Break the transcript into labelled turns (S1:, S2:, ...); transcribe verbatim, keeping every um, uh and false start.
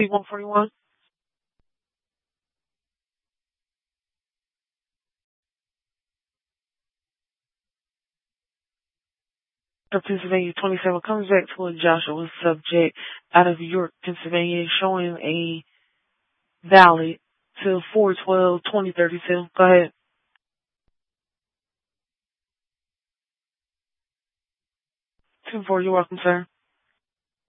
S1: one forty-one. For Pennsylvania twenty-seven comes back to a Joshua subject out of York, Pennsylvania, showing a valid to four twelve twenty thirty-two. Go ahead. two four, you're welcome, sir.